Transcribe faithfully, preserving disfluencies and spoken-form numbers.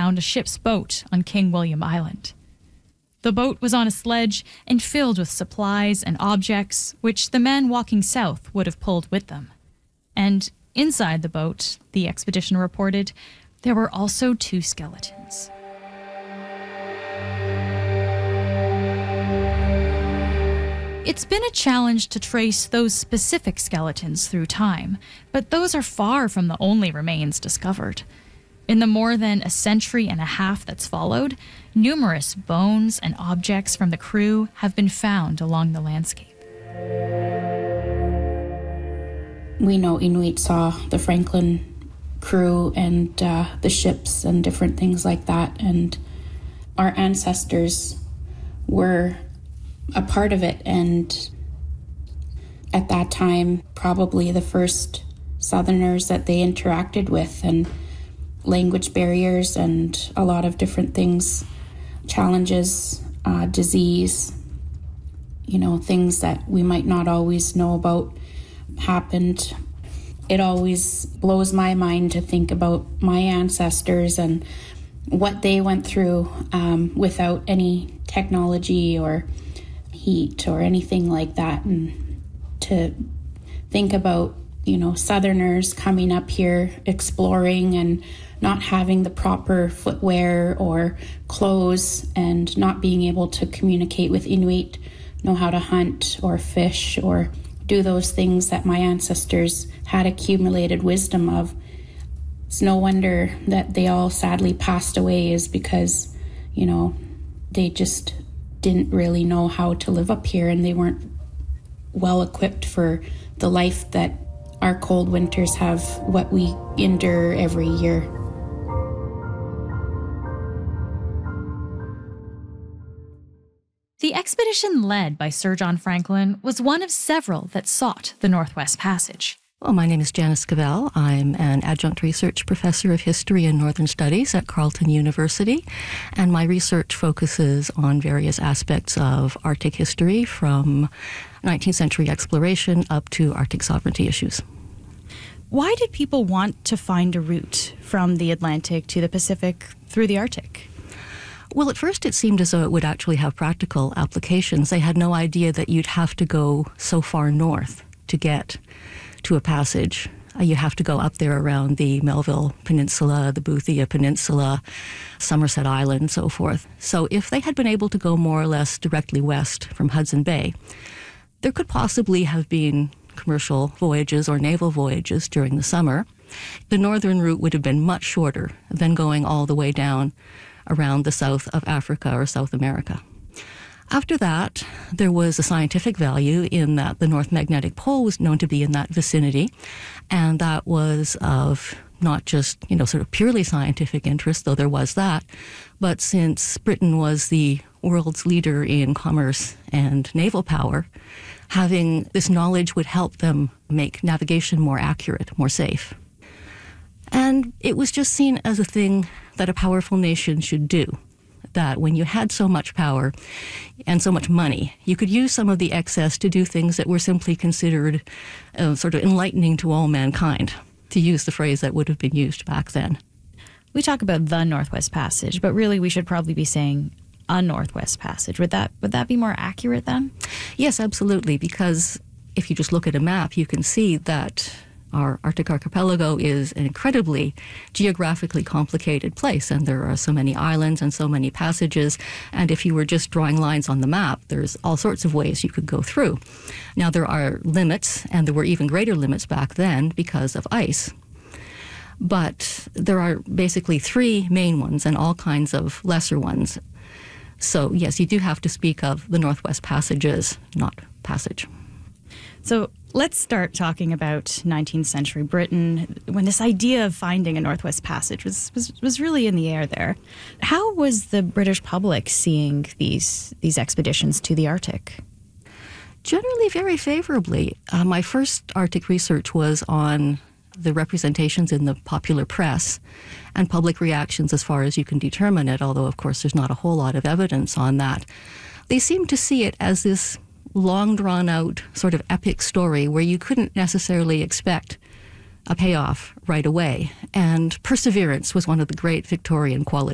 found a ship's boat on King William Island. The boat was on a sledge and filled with supplies and objects which the men walking south would have pulled with them. And inside the boat, the expedition reported, there were also two skeletons. It's been a challenge to trace those specific skeletons through time, but those are far from the only remains discovered. In the more than a century and a half that's followed, numerous bones and objects from the crew have been found along the landscape. We know Inuit saw the Franklin crew and uh, the ships and different things like that, and our ancestors were a part of it, and at that time probably the first Southerners that they interacted with, and language barriers and a lot of different things, challenges, uh, disease, you know, things that we might not always know about happened. It always blows my mind to think about my ancestors and what they went through um, without any technology or heat or anything like that, and to think about, you know, Southerners coming up here exploring and not having the proper footwear or clothes and not being able to communicate with Inuit, know how to hunt or fish or do those things that my ancestors had accumulated wisdom of. It's no wonder that they all sadly passed away, is because, you know, they just didn't really know how to live up here, and they weren't well equipped for the life that our cold winters have, what we endure every year. The expedition led by Sir John Franklin was one of several that sought the Northwest Passage. Well, my name is Janice Cavell. I'm an adjunct research professor of history and Northern Studies at Carleton University, and my research focuses on various aspects of Arctic history, from nineteenth century exploration up to Arctic sovereignty issues. Why did people want to find a route from the Atlantic to the Pacific through the Arctic? Well, at first it seemed as though it would actually have practical applications. They had no idea that you'd have to go so far north to get to a passage. Uh, you have to go up there around the Melville Peninsula, the Boothia Peninsula, Somerset Island, and so forth. So if they had been able to go more or less directly west from Hudson Bay, there could possibly have been commercial voyages or naval voyages during the summer. The northern route would have been much shorter than going all the way down around the south of Africa or South America. After that, there was a scientific value in that the North Magnetic Pole was known to be in that vicinity, and that was of not just, you know, sort of purely scientific interest, though there was that, but since Britain was the world's leader in commerce and naval power, having this knowledge would help them make navigation more accurate, more safe. And it was just seen as a thing that a powerful nation should do, that when you had so much power and so much money, you could use some of the excess to do things that were simply considered uh, sort of enlightening to all mankind, to use the phrase that would have been used back then. We talk about the Northwest Passage, but really we should probably be saying a Northwest Passage. Would that, would that be more accurate then? Yes, absolutely, because if you just look at a map, you can see that our Arctic archipelago is an incredibly geographically complicated place, and there are so many islands and so many passages, and if you were just drawing lines on the map, there's all sorts of ways you could go through. Now, there are limits, and there were even greater limits back then because of ice. But there are basically three main ones and all kinds of lesser ones. So, yes, you do have to speak of the Northwest Passages, not passage. So let's start talking about nineteenth century Britain, when this idea of finding a Northwest Passage was, was, was really in the air there. How was the British public seeing these, these expeditions to the Arctic? Generally very favorably. Uh, my first Arctic research was on the representations in the popular press and public reactions as far as you can determine it, although, of course, there's not a whole lot of evidence on that. They seem to see it as this long drawn-out sort of epic story where you couldn't necessarily expect a payoff right away. And perseverance was one of the great Victorian qualities.